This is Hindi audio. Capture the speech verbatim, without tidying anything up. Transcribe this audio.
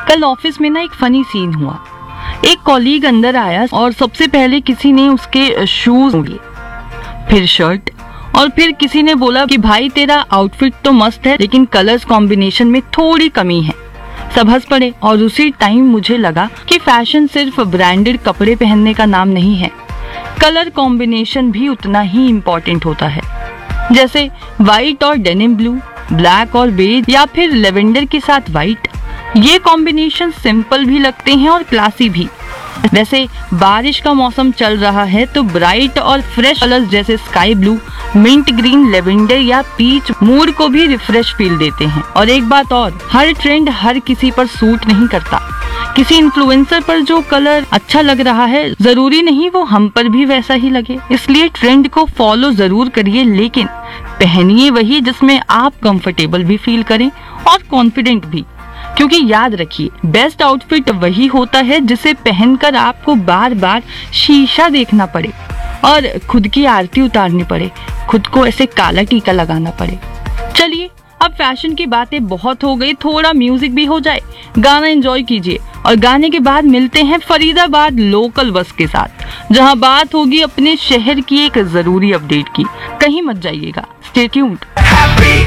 कल ऑफिस में ना एक फनी सीन हुआ। एक कॉलीग अंदर आया और सबसे पहले किसी ने उसके शूज लिए, फिर शर्ट, और फिर किसी ने बोला कि भाई तेरा आउटफिट तो मस्त है लेकिन कलर्स कॉम्बिनेशन में थोड़ी कमी है। सब हंस पड़े और उसी टाइम मुझे लगा कि फैशन सिर्फ ब्रांडेड कपड़े पहनने का नाम नहीं है, कलर कॉम्बिनेशन भी उतना ही इम्पोर्टेंट होता है। जैसे व्हाइट और डेनिम ब्लू, ब्लैक और बेज, या फिर लेवेंडर के साथ व्हाइट। ये कॉम्बिनेशन सिंपल भी लगते हैं और क्लासी भी। वैसे बारिश का मौसम चल रहा है तो ब्राइट और फ्रेश कलर्स जैसे sky blue, mint green, lavender या पीच मूड को भी रिफ्रेश फील देते हैं। और एक बात और, हर ट्रेंड हर किसी पर सूट नहीं करता। किसी इन्फ्लुएंसर पर जो कलर अच्छा लग रहा है जरूरी नहीं वो हम पर भी वैसा ही लगे। इसलिए ट्रेंड को फॉलो जरूर करिए लेकिन पहनिए वही जिसमें आप कंफर्टेबल भी फील करें और कॉन्फिडेंट भी। क्योंकि याद रखिए, बेस्ट आउटफिट वही होता है जिसे पहनकर आपको बार बार शीशा देखना पड़े और खुद की आरती उतारनी पड़े, खुद को ऐसे काला टीका लगाना पड़े। चलिए अब फैशन की बातें बहुत हो गई, थोड़ा म्यूजिक भी हो जाए, गाना एंजॉय कीजिए और गाने के बाद मिलते हैं फरीदाबाद लोकल बस के साथ, जहां बात होगी अपने शहर की एक जरूरी अपडेट की। कहीं मत जाइएगा, स्टे ट्यून्ड।